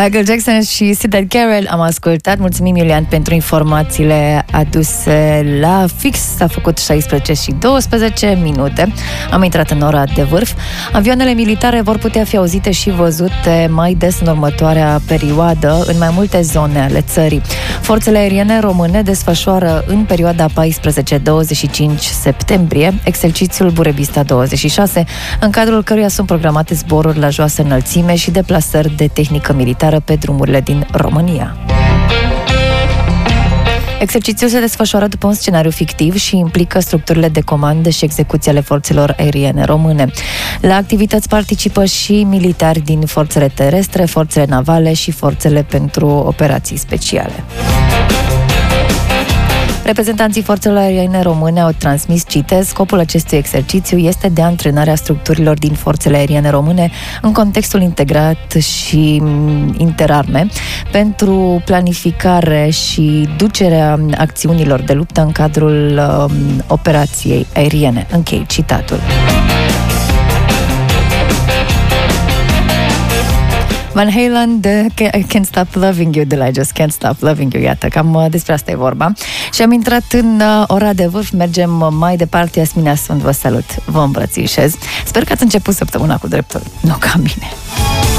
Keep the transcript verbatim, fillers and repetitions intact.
Michael Jackson și Sid Carell am ascultat. Mulțumim, Iulian, pentru informațiile aduse la fix. S-a făcut șaisprezece și douăsprezece minute. Am intrat în ora de vârf. Avioanele militare vor putea fi auzite și văzute mai des în următoarea perioadă în mai multe zone ale țării. Forțele aeriene române desfășoară în perioada paisprezece douăzeci și cinci septembrie exercițiul Burebista douăzeci și șase, în cadrul căruia sunt programate zboruri la joasă înălțime și deplasări de tehnică militară pe drumurile din România. Exercițiul se desfășoară după un scenariu fictiv și implică structurile de comandă și execuție ale forțelor aeriene române. La activități participă și militari din forțele terestre, forțele navale și forțele pentru operații speciale. Reprezentanții forțelor aeriene române au transmis, citez, scopul acestui exercițiu este de antrenarea structurilor din forțele aeriene române în contextul integrat și interarme pentru planificare și ducerea acțiunilor de luptă în cadrul um, operației aeriene. Închei citatul. Van Halen de I Can't Stop Loving You, de la I Just Can't Stop Loving You. Iată, cam despre asta e vorba. Și am intrat în uh, ora de vârf. Mergem mai departe. Iasmina Sunt, vă salut, vă îmbrățișez. Sper că ați început săptămâna cu dreptul, nu ca mine.